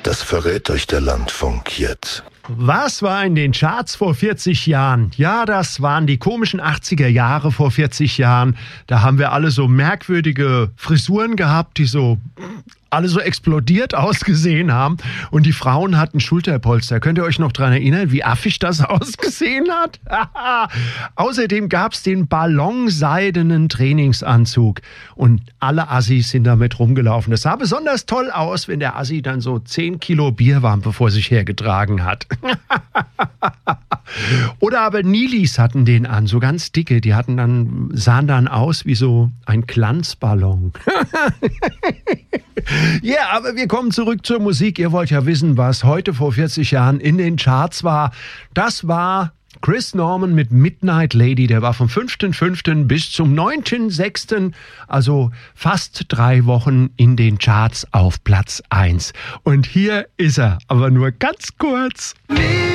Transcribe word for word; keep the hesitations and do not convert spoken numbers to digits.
Das verrät euch der Landfunk jetzt. Was war in den Charts vor vierzig Jahren? Ja, das waren die komischen achtziger Jahre vor vierzig Jahren. Da haben wir alle so merkwürdige Frisuren gehabt, die so alle so explodiert ausgesehen haben. Und die Frauen hatten Schulterpolster. Könnt ihr euch noch daran erinnern, wie affig das ausgesehen hat? Außerdem gab es den ballonseidenen Trainingsanzug. Und alle Assis sind damit rumgelaufen. Das sah besonders toll aus, wenn der Assi dann so zehn Kilo Bierwampe vor sich hergetragen hat. Oder aber Nilis hatten den an, so ganz dicke. Die hatten dann, sahen dann aus wie so ein Glanzballon. Ja, yeah, aber wir kommen zurück zur Musik. Ihr wollt ja wissen, was heute vor vierzig Jahren in den Charts war. Das war Chris Norman mit Midnight Lady. Der war vom fünften fünften bis zum neunten sechsten, also fast drei Wochen in den Charts auf Platz eins. Und hier ist er, aber nur ganz kurz.